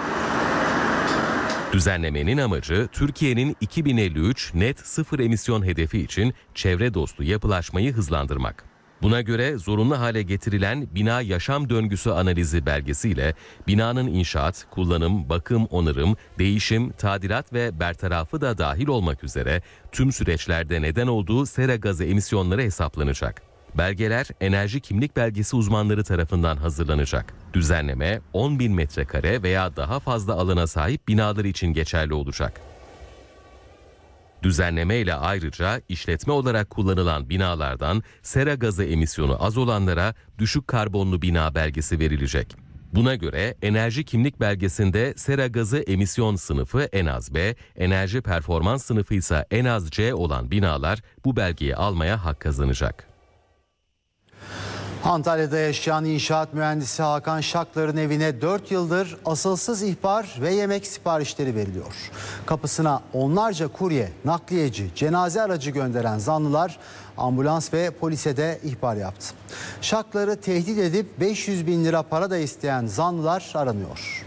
Düzenlemenin amacı Türkiye'nin iki bin elli üç net sıfır emisyon hedefi için çevre dostu yapılaşmayı hızlandırmak. Buna göre zorunlu hale getirilen bina yaşam döngüsü analizi belgesiyle binanın inşaat, kullanım, bakım, onarım, değişim, tadilat ve bertarafı da dahil olmak üzere tüm süreçlerde neden olduğu sera gazı emisyonları hesaplanacak. Belgeler enerji kimlik belgesi uzmanları tarafından hazırlanacak. Düzenleme on bin metrekare veya daha fazla alana sahip binalar için geçerli olacak. Düzenleme ile ayrıca işletme olarak kullanılan binalardan sera gazı emisyonu az olanlara düşük karbonlu bina belgesi verilecek. Buna göre enerji kimlik belgesinde sera gazı emisyon sınıfı en az B, enerji performans sınıfı ise en az C olan binalar bu belgeyi almaya hak kazanacak. Antalya'da yaşayan inşaat mühendisi Hakan Şaklar'ın evine dört yıldır asılsız ihbar ve yemek siparişleri veriliyor. Kapısına onlarca kurye, nakliyeci, cenaze aracı gönderen zanlılar ambulans ve polise de ihbar yaptı. Şaklar'ı tehdit edip beş yüz bin lira para da isteyen zanlılar aranıyor.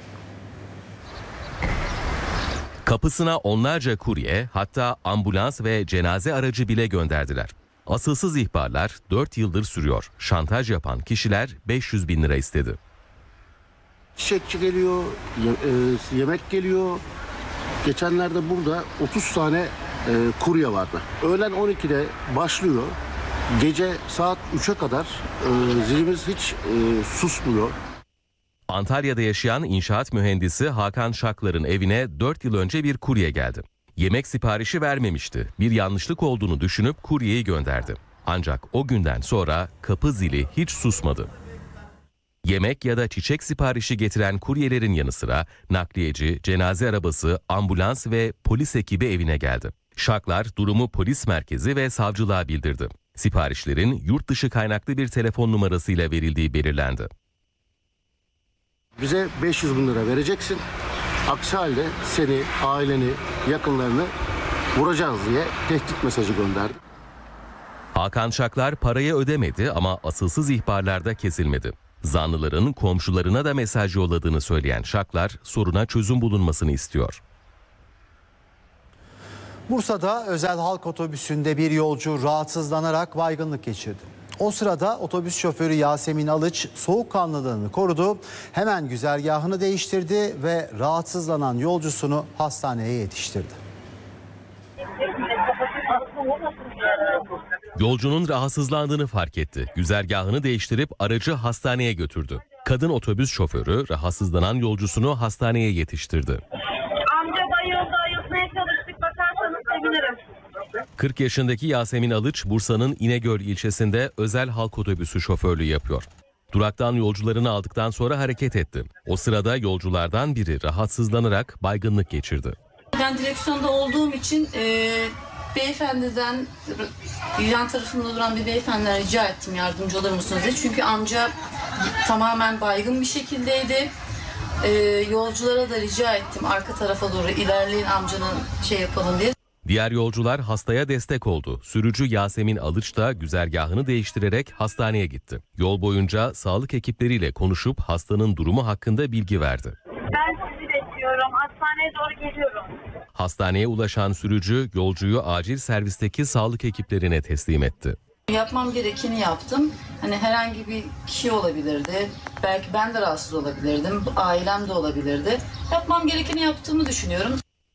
Kapısına onlarca kurye, hatta ambulans ve cenaze aracı bile gönderdiler. Asılsız ihbarlar dört yıldır sürüyor. Şantaj yapan kişiler beş yüz bin lira istedi. Çiçekçi geliyor, e, yemek geliyor. Geçenlerde burada otuz tane e, kurye vardı. Öğlen on iki'de başlıyor. Gece saat üç'e kadar e, zilimiz hiç e, susmuyor. Antalya'da yaşayan inşaat mühendisi Hakan Şaklar'ın evine dört yıl önce bir kurye geldi. Yemek siparişi vermemişti. Bir yanlışlık olduğunu düşünüp kuryeyi gönderdi. Ancak o günden sonra kapı zili hiç susmadı. Yemek ya da çiçek siparişi getiren kuryelerin yanı sıra nakliyeci, cenaze arabası, ambulans ve polis ekibi evine geldi. Şaklar durumu polis merkezi ve savcılığa bildirdi. Siparişlerin yurt dışı kaynaklı bir telefon numarasıyla verildiği belirlendi. Bize beş yüz bin lira vereceksin. Aksi halde seni, aileni, yakınlarını vuracağız diye tehdit mesajı gönderdi. Hakan Şaklar parayı ödemedi ama asılsız ihbarlarda kesilmedi. Zanlıların komşularına da mesaj yolladığını söyleyen Şaklar soruna çözüm bulunmasını istiyor. Bursa'da özel halk otobüsünde bir yolcu rahatsızlanarak baygınlık geçirdi. O sırada otobüs şoförü Yasemin Alıç soğukkanlılığını korudu, hemen güzergahını değiştirdi ve rahatsızlanan yolcusunu hastaneye yetiştirdi. Yolcunun rahatsızlandığını fark etti. Güzergahını değiştirip aracı hastaneye götürdü. Kadın otobüs şoförü rahatsızlanan yolcusunu hastaneye yetiştirdi. Amca bayıldı, ayıltmaya çalıştık, bakarsanız sevinirim. kırk yaşındaki Yasemin Alıç, Bursa'nın İnegöl ilçesinde özel halk otobüsü şoförlüğü yapıyor. Duraktan yolcularını aldıktan sonra hareket etti. O sırada yolculardan biri rahatsızlanarak baygınlık geçirdi. Ben direksiyonda olduğum için e, beyefendiden, yan tarafımda duran bir beyefendiden rica ettim yardımcı olur musunuz diye. Çünkü amca tamamen baygın bir şekildeydi. E, yolculara da rica ettim arka tarafa doğru ilerleyin amcanın şey yapalım diye. Diğer yolcular hastaya destek oldu. Sürücü Yasemin Alıç da güzergahını değiştirerek hastaneye gitti. Yol boyunca sağlık ekipleriyle konuşup hastanın durumu hakkında bilgi verdi. Ben sizi bekliyorum, hastaneye doğru geliyorum. Hastaneye ulaşan sürücü yolcuyu acil servisteki sağlık ekiplerine teslim etti. Yapmam gerekeni yaptım. Hani herhangi bir kişi olabilirdi. Belki ben de rahatsız olabilirdim. Ailem de olabilirdi. Yapmam gerekeni yaptığımı düşünüyorum.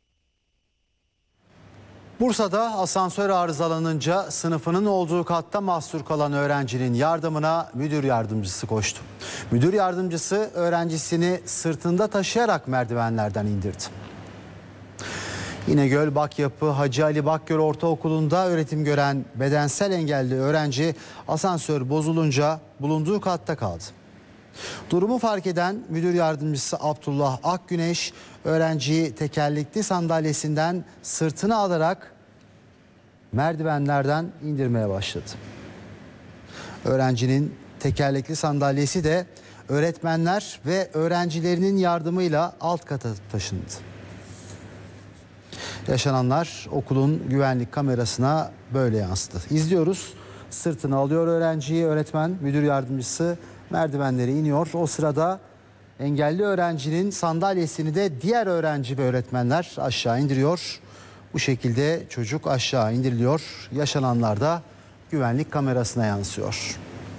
Bursa'da asansör arızalanınca sınıfının olduğu katta mahsur kalan öğrencinin yardımına müdür yardımcısı koştu. Müdür yardımcısı öğrencisini sırtında taşıyarak merdivenlerden indirdi. İnegöl Bakyapı Hacı Ali Bakgöl Ortaokulu'nda öğretim gören bedensel engelli öğrenci asansör bozulunca bulunduğu katta kaldı. Durumu fark eden müdür yardımcısı Abdullah Akgüneş öğrenciyi tekerlekli sandalyesinden sırtına alarak merdivenlerden indirmeye başladı. Öğrencinin tekerlekli sandalyesi de öğretmenler ve öğrencilerinin yardımıyla alt kata taşındı. Yaşananlar okulun güvenlik kamerasına böyle yansıdı. İzliyoruz. Sırtına alıyor öğrenciyi öğretmen, müdür yardımcısı merdivenleri iniyor. O sırada engelli öğrencinin sandalyesini de diğer öğrenci ve öğretmenler aşağı indiriyor. Bu şekilde çocuk aşağı indiriliyor. Yaşananlar da güvenlik kamerasına yansıyor.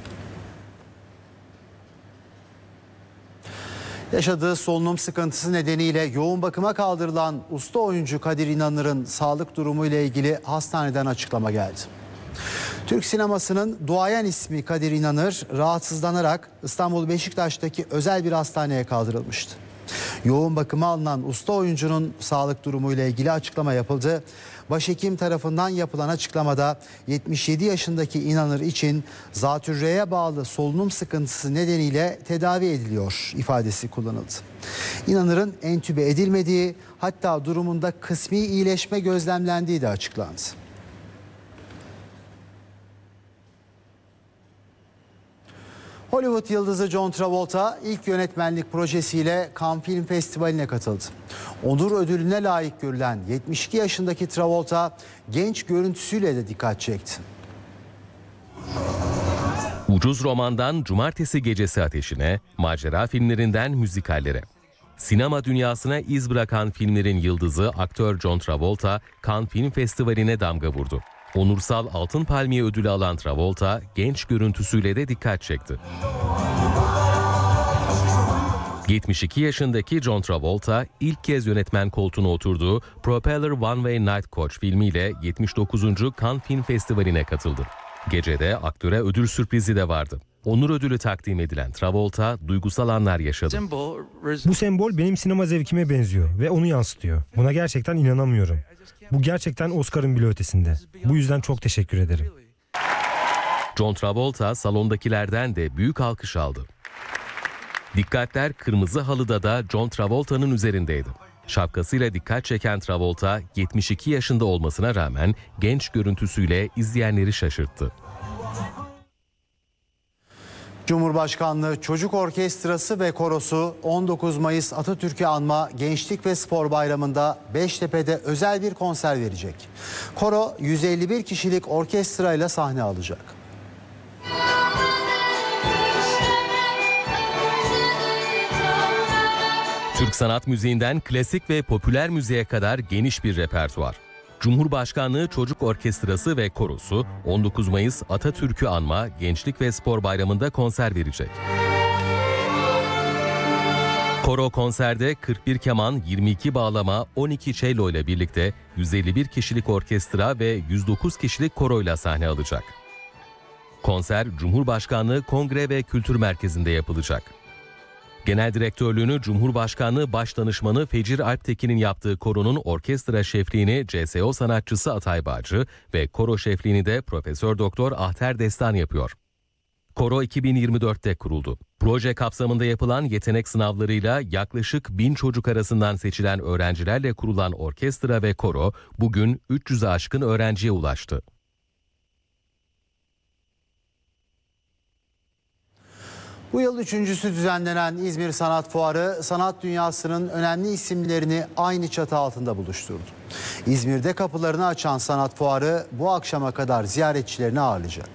Yaşadığı solunum sıkıntısı nedeniyle yoğun bakıma kaldırılan usta oyuncu Kadir İnanır'ın sağlık durumu ile ilgili hastaneden açıklama geldi. Türk sinemasının duayen ismi Kadir İnanır rahatsızlanarak İstanbul Beşiktaş'taki özel bir hastaneye kaldırılmıştı. Yoğun bakıma alınan usta oyuncunun sağlık durumu ile ilgili açıklama yapıldı. Başhekim tarafından yapılan açıklamada yetmiş yedi yaşındaki İnanır için zatürreye bağlı solunum sıkıntısı nedeniyle tedavi ediliyor ifadesi kullanıldı. İnanır'ın entübe edilmediği, hatta durumunda kısmi iyileşme gözlemlendiği de açıklandı. Hollywood yıldızı John Travolta ilk yönetmenlik projesiyle Cannes Film Festivali'ne katıldı. Onur ödülüne layık görülen yetmiş iki yaşındaki Travolta genç görüntüsüyle de dikkat çekti. Ucuz romandan Cumartesi Gecesi Ateşi'ne, macera filmlerinden müzikallere. Sinema dünyasına iz bırakan filmlerin yıldızı aktör John Travolta, Cannes Film Festivali'ne damga vurdu. Onursal Altın Palmiye ödülü alan Travolta, genç görüntüsüyle de dikkat çekti. yetmiş iki yaşındaki John Travolta ilk kez yönetmen koltuğuna oturduğu Propeller One Way Night Coach filmiyle yetmiş dokuzuncu Cannes Film Festivali'ne katıldı. Gecede aktöre ödül sürprizi de vardı. Onur ödülü takdim edilen Travolta duygusal anlar yaşadı. Bu sembol benim sinema zevkime benziyor ve onu yansıtıyor. Buna gerçekten inanamıyorum. Bu gerçekten Oscar'ın bile ötesinde. Bu yüzden çok teşekkür ederim. John Travolta salondakilerden de büyük alkış aldı. Dikkatler kırmızı halıda da John Travolta'nın üzerindeydi. Şapkasıyla dikkat çeken Travolta yetmiş iki yaşında olmasına rağmen genç görüntüsüyle izleyenleri şaşırttı. Cumhurbaşkanlığı Çocuk Orkestrası ve Korosu on dokuz Mayıs Atatürk'ü anma Gençlik ve Spor Bayramı'nda Beştepe'de özel bir konser verecek. Koro yüz elli bir kişilik orkestrayla sahne alacak. Türk sanat müziğinden klasik ve popüler müziğe kadar geniş bir repertuar. Cumhurbaşkanlığı Çocuk Orkestrası ve Korosu on dokuz Mayıs Atatürk'ü anma Gençlik ve Spor Bayramı'nda konser verecek. Koro konserde kırk bir keman, yirmi iki bağlama, on iki cello ile birlikte yüz elli bir kişilik orkestra ve yüz dokuz kişilik koroyla sahne alacak. Konser Cumhurbaşkanlığı Kongre ve Kültür Merkezi'nde yapılacak. Genel direktörlüğünü Cumhurbaşkanlığı Başdanışmanı Fecir Alptekin'in yaptığı koronun orkestra şefliğini C S O sanatçısı Atay Bağcı ve koro şefliğini de Profesör Doktor Ahter Destan yapıyor. Koro iki bin yirmi dörtte kuruldu. Proje kapsamında yapılan yetenek sınavlarıyla yaklaşık bin çocuk arasından seçilen öğrencilerle kurulan orkestra ve koro bugün üç yüze aşkın öğrenciye ulaştı. Bu yıl üçüncüsü düzenlenen İzmir Sanat Fuarı, sanat dünyasının önemli isimlerini aynı çatı altında buluşturdu. İzmir'de kapılarını açan Sanat Fuarı bu akşama kadar ziyaretçilerini ağırlayacak.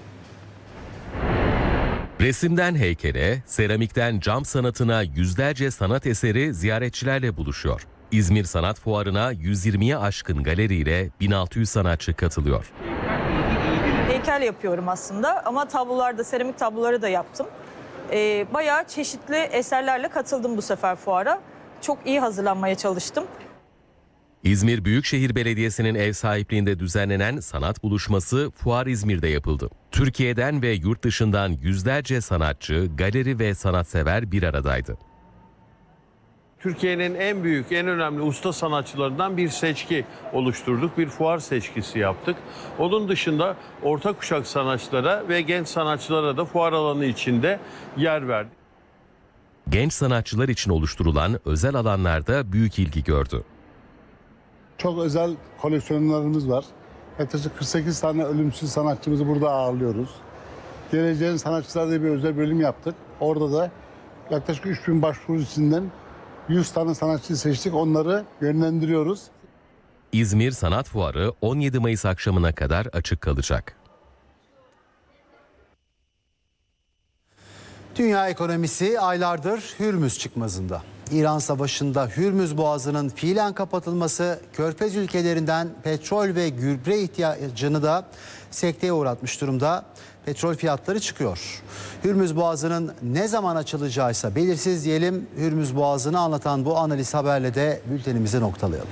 Resimden heykele, seramikten cam sanatına yüzlerce sanat eseri ziyaretçilerle buluşuyor. İzmir Sanat Fuarı'na yüz yirmiye aşkın galeriyle bin altı yüz sanatçı katılıyor. Heykel yapıyorum aslında ama tablolarda, seramik tabloları da yaptım. Ee, bayağı çeşitli eserlerle katıldım bu sefer fuara. Çok iyi hazırlanmaya çalıştım. İzmir Büyükşehir Belediyesi'nin ev sahipliğinde düzenlenen sanat buluşması Fuar İzmir'de yapıldı. Türkiye'den ve yurt dışından yüzlerce sanatçı, galeri ve sanatsever bir aradaydı. Türkiye'nin en büyük, en önemli usta sanatçılarından bir seçki oluşturduk. Bir fuar seçkisi yaptık. Onun dışında orta kuşak sanatçılara ve genç sanatçılara da fuar alanı içinde yer verdik. Genç sanatçılar için oluşturulan özel alanlarda büyük ilgi gördü. Çok özel koleksiyonlarımız var. Yaklaşık kırk sekiz tane ölümsüz sanatçımızı burada ağırlıyoruz. Geleceğin sanatçılar diye bir özel bölüm yaptık. Orada da yaklaşık üç bin başvuru içinden yüz tane sanatçıyı seçtik. Onları yönlendiriyoruz. İzmir Sanat Fuarı on yedi Mayıs akşamına kadar açık kalacak. Dünya ekonomisi aylardır Hürmüz çıkmazında. İran Savaşı'nda Hürmüz Boğazı'nın fiilen kapatılması Körfez ülkelerinden petrol ve gübre ihtiyacını da sekteye uğratmış durumda. Petrol fiyatları çıkıyor. Hürmüz Boğazı'nın ne zaman açılacağı ise belirsiz diyelim. Hürmüz Boğazı'nı anlatan bu analiz haberle de bültenimizi noktalayalım.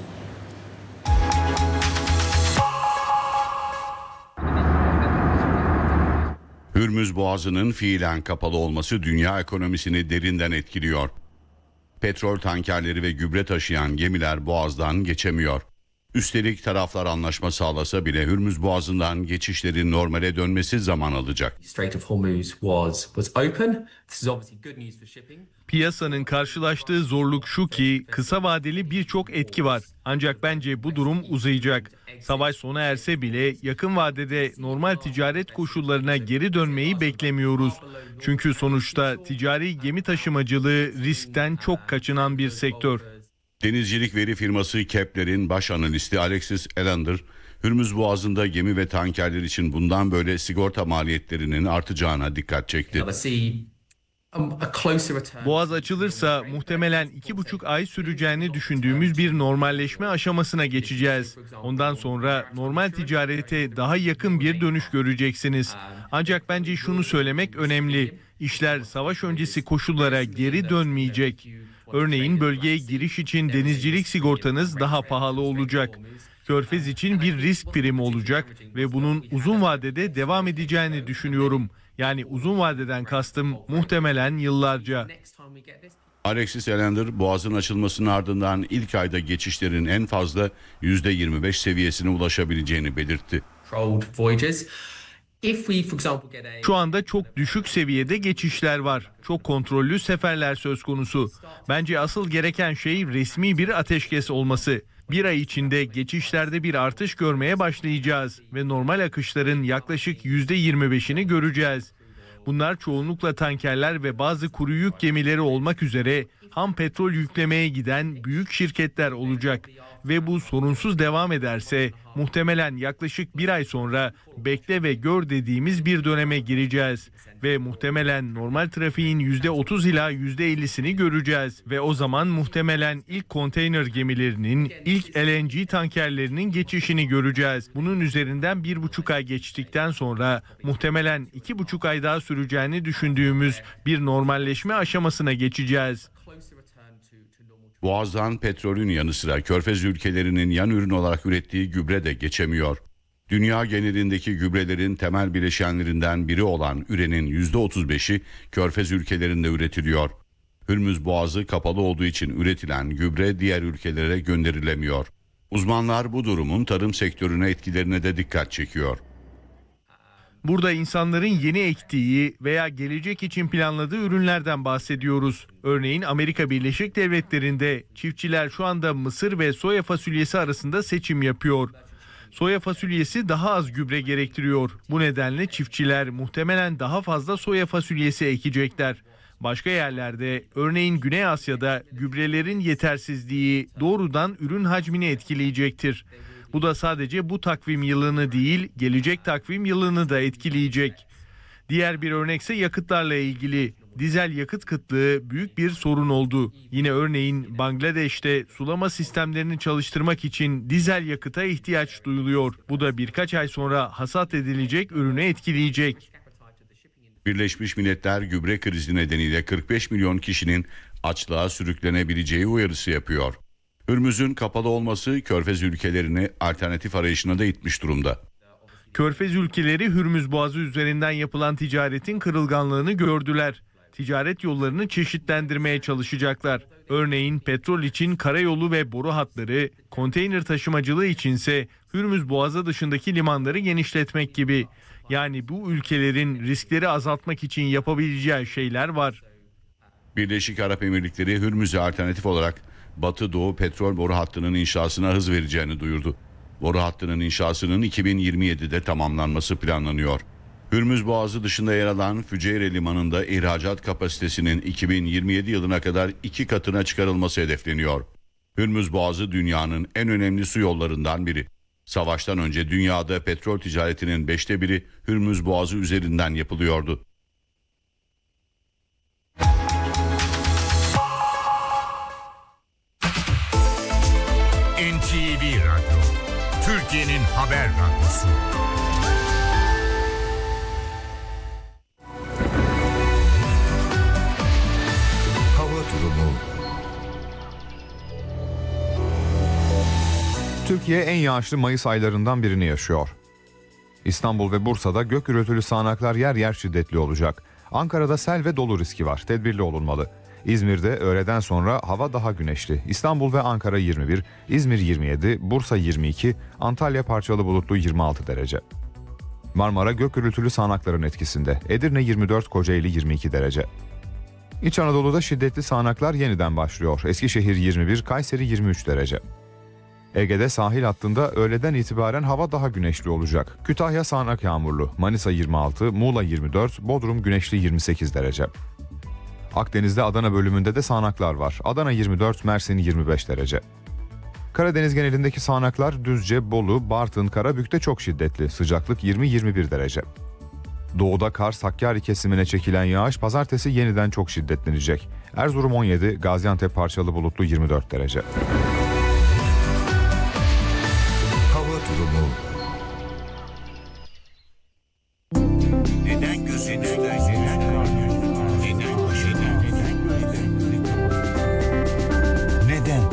Hürmüz Boğazı'nın fiilen kapalı olması dünya ekonomisini derinden etkiliyor. Petrol tankerleri ve gübre taşıyan gemiler Boğaz'dan geçemiyor. Üstelik taraflar anlaşma sağlasa bile Hürmüz Boğazı'ndan geçişlerin normale dönmesi zaman alacak. Piyasanın karşılaştığı zorluk şu ki kısa vadeli birçok etki var. Ancak bence bu durum uzayacak. Savaş sona erse bile yakın vadede normal ticaret koşullarına geri dönmeyi beklemiyoruz. Çünkü sonuçta ticari gemi taşımacılığı riskten çok kaçınan bir sektör. Denizcilik veri firması Kepler'in baş analisti Alexis Elander, Hürmüz Boğazı'nda gemi ve tankerler için bundan böyle sigorta maliyetlerinin artacağına dikkat çekti. Boğaz açılırsa muhtemelen iki buçuk ay süreceğini düşündüğümüz bir normalleşme aşamasına geçeceğiz. Ondan sonra normal ticarete daha yakın bir dönüş göreceksiniz. Ancak bence şunu söylemek önemli. İşler savaş öncesi koşullara geri dönmeyecek. Örneğin bölgeye giriş için denizcilik sigortanız daha pahalı olacak. Körfez için bir risk primi olacak ve bunun uzun vadede devam edeceğini düşünüyorum. Yani uzun vadeden kastım muhtemelen yıllarca. Alexis Elander, Boğaz'ın açılmasının ardından ilk ayda geçişlerin en fazla yüzde yirmi beş seviyesine ulaşabileceğini belirtti. Şu anda çok düşük seviyede geçişler var. Çok kontrollü seferler söz konusu. Bence asıl gereken şey resmi bir ateşkes olması. Bir ay içinde geçişlerde bir artış görmeye başlayacağız ve normal akışların yaklaşık yüzde yirmi beşini göreceğiz. Bunlar çoğunlukla tankerler ve bazı kuru yük gemileri olmak üzere ham petrol yüklemeye giden büyük şirketler olacak. Ve bu sorunsuz devam ederse muhtemelen yaklaşık bir ay sonra bekle ve gör dediğimiz bir döneme gireceğiz. Ve muhtemelen normal trafiğin yüzde otuz ila yüzde ellisini göreceğiz. Ve o zaman muhtemelen ilk konteyner gemilerinin, ilk L N G tankerlerinin geçişini göreceğiz. Bunun üzerinden bir buçuk ay geçtikten sonra muhtemelen iki buçuk ay daha süreceğini düşündüğümüz bir normalleşme aşamasına geçeceğiz. Boğaz'dan petrolün yanı sıra Körfez ülkelerinin yan ürün olarak ürettiği gübre de geçemiyor. Dünya genelindeki gübrelerin temel bileşenlerinden biri olan ürenin yüzde otuz beşi Körfez ülkelerinde üretiliyor. Hürmüz Boğazı kapalı olduğu için üretilen gübre diğer ülkelere gönderilemiyor. Uzmanlar bu durumun tarım sektörüne etkilerine de dikkat çekiyor. Burada insanların yeni ektiği veya gelecek için planladığı ürünlerden bahsediyoruz. Örneğin Amerika Birleşik Devletleri'nde çiftçiler şu anda mısır ve soya fasulyesi arasında seçim yapıyor. Soya fasulyesi daha az gübre gerektiriyor. Bu nedenle çiftçiler muhtemelen daha fazla soya fasulyesi ekecekler. Başka yerlerde, örneğin Güney Asya'da gübrelerin yetersizliği doğrudan ürün hacmini etkileyecektir. Bu da sadece bu takvim yılını değil, gelecek takvim yılını da etkileyecek. Diğer bir örnekse yakıtlarla ilgili. Dizel yakıt kıtlığı büyük bir sorun oldu. Yine örneğin Bangladeş'te sulama sistemlerini çalıştırmak için dizel yakıta ihtiyaç duyuluyor. Bu da birkaç ay sonra hasat edilecek ürünü etkileyecek. Birleşmiş Milletler gübre krizi nedeniyle kırk beş milyon kişinin açlığa sürüklenebileceği uyarısı yapıyor. Hürmüz'ün kapalı olması Körfez ülkelerini alternatif arayışına da itmiş durumda. Körfez ülkeleri Hürmüz Boğazı üzerinden yapılan ticaretin kırılganlığını gördüler. Ticaret yollarını çeşitlendirmeye çalışacaklar. Örneğin petrol için karayolu ve boru hatları, konteyner taşımacılığı içinse Hürmüz Boğazı dışındaki limanları genişletmek gibi. Yani bu ülkelerin riskleri azaltmak için yapabileceği şeyler var. Birleşik Arap Emirlikleri Hürmüz'e alternatif olarak Batı Doğu petrol boru hattının inşasına hız vereceğini duyurdu. Boru hattının inşasının iki bin yirmi yedide tamamlanması planlanıyor. Hürmüz Boğazı dışında yer alan Füceyre Limanı'nda ihracat kapasitesinin iki bin yirmi yedi yılına kadar iki katına çıkarılması hedefleniyor. Hürmüz Boğazı dünyanın en önemli su yollarından biri. Savaştan önce dünyada petrol ticaretinin beşte biri Hürmüz Boğazı üzerinden yapılıyordu. N T V Radyo, Türkiye'nin haber radyosu. Hava durumu. Türkiye en yağışlı Mayıs aylarından birini yaşıyor. İstanbul ve Bursa'da gök gürültülü sağanaklar yer yer şiddetli olacak. Ankara'da sel ve dolu riski var. Tedbirli olunmalı. İzmir'de öğleden sonra hava daha güneşli. İstanbul ve Ankara yirmi bir, İzmir yirmi yedi, Bursa yirmi iki, Antalya parçalı bulutlu yirmi altı derece. Marmara gök gürültülü sağanakların etkisinde. Edirne yirmi dört, Kocaeli yirmi iki derece. İç Anadolu'da şiddetli sağanaklar yeniden başlıyor. Eskişehir yirmi bir, Kayseri yirmi üç derece. Ege'de sahil hattında öğleden itibaren hava daha güneşli olacak. Kütahya sağanak yağmurlu, Manisa yirmi altı, Muğla yirmi dört, Bodrum güneşli yirmi sekiz derece. Akdeniz'de Adana bölümünde de sağanaklar var. Adana yirmi dört, Mersin yirmi beş derece. Karadeniz genelindeki sağanaklar Düzce, Bolu, Bartın, Karabük'te çok şiddetli. Sıcaklık yirmi yirmi bir derece. Doğuda Kars, Hakkari kesimine çekilen yağış pazartesi yeniden çok şiddetlenecek. Erzurum on yedi, Gaziantep parçalı bulutlu yirmi dört derece. Hava durumu. Neden gözünüzde neden kalbinizde, neden başında, neden gölde? Neden?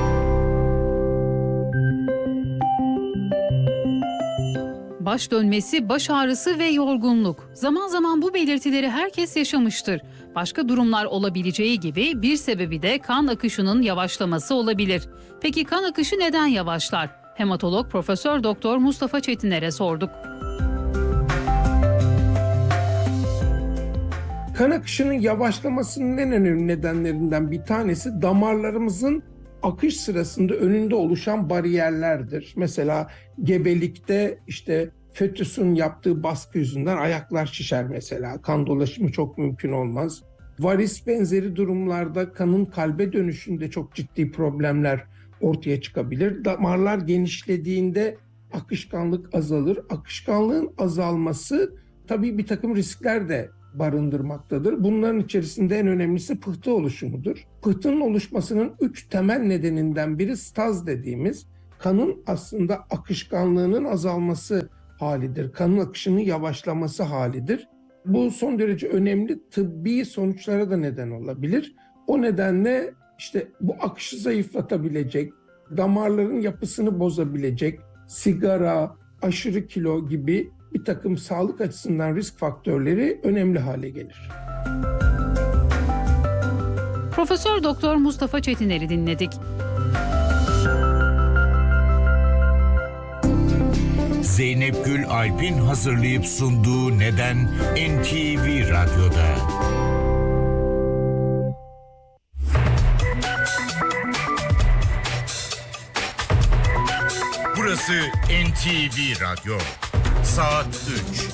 Baş dönmesi, baş ağrısı ve yorgunluk. Zaman zaman bu belirtileri herkes yaşamıştır. Başka durumlar olabileceği gibi bir sebebi de kan akışının yavaşlaması olabilir. Peki kan akışı neden yavaşlar? Hematolog Profesör Doktor Mustafa Çetiner'e sorduk. Kan akışının yavaşlamasının en önemli nedenlerinden bir tanesi damarlarımızın akış sırasında önünde oluşan bariyerlerdir. Mesela gebelikte işte fetüsün yaptığı baskı yüzünden ayaklar şişer mesela. Kan dolaşımı çok mümkün olmaz. Varis benzeri durumlarda kanın kalbe dönüşünde çok ciddi problemler ortaya çıkabilir. Damarlar genişlediğinde akışkanlık azalır. Akışkanlığın azalması tabii bir takım riskler de barındırmaktadır. Bunların içerisinde en önemlisi pıhtı oluşumudur. Pıhtının oluşmasının üç temel nedeninden biri staz dediğimiz kanın aslında akışkanlığının azalması halidir. Kanın akışının yavaşlaması halidir. Bu son derece önemli tıbbi sonuçlara da neden olabilir. O nedenle işte bu akışı zayıflatabilecek, damarların yapısını bozabilecek, sigara, aşırı kilo gibi bir takım sağlık açısından risk faktörleri önemli hale gelir. Profesör Doktor Mustafa Çetiner'i dinledik. Zeynep Gül Alp'in hazırlayıp sunduğu Neden N T V Radyo'da. Burası N T V Radyo. Saat üç.